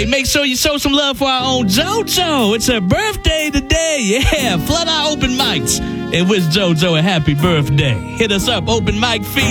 Hey, make sure you show some love for our own JoJo. It's her birthday today. Yeah, flood our open mics and wish JoJo a happy birthday. Hit us up, open mic feed.